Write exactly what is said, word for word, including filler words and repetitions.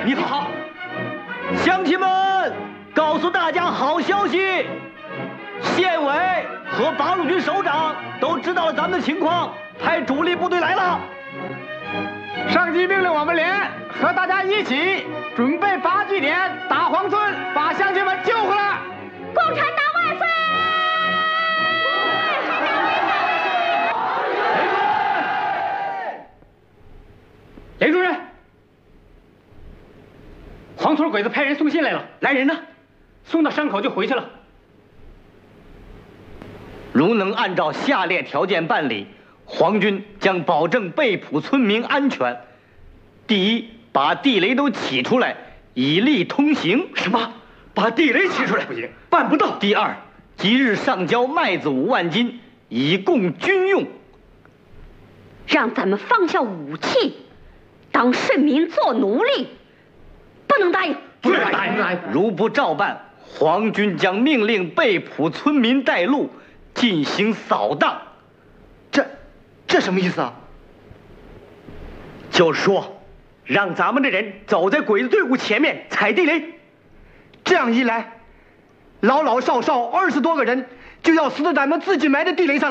你好，乡亲们，告诉大家好消息，县委和八路军首长都知道了咱们的情况，派主力部队来了。 上级命令我们连和大家一起准备八据点打黄村，把乡亲们救回来。 共产党万岁！ 雷主任，黄村鬼子派人送信来了，来人呢？送到山口就回去了。 如能按照下列条件办理，皇军将保证被捕村民安全。第一，把地雷都起出来，以利通行。什么？把地雷起出来？不行，办不到。第二，即日上交麦子五万斤，以供军用。 让咱们放下武器，当顺民做奴隶，不能答应。 不能答应，不能答应。 如不照办，皇军将命令被捕村民带路，进行扫荡。 这，这什么意思啊？ 就是说，让咱们的人走在鬼子队伍前面踩地雷。 这样一来，老老少少二十多个人就要死在咱们自己埋的地雷上。